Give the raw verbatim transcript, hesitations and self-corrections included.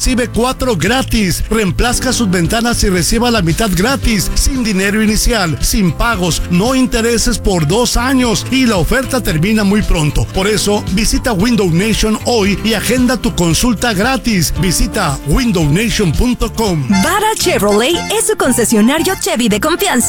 Recibe cuatro gratis. Reemplazca sus ventanas y reciba la mitad gratis, sin dinero inicial, sin pagos, no intereses por dos años y la oferta termina muy pronto. Por eso, visita Window Nation hoy y agenda tu consulta gratis. Visita window nation punto com. Bara Chevrolet es su concesionario Chevy de confianza.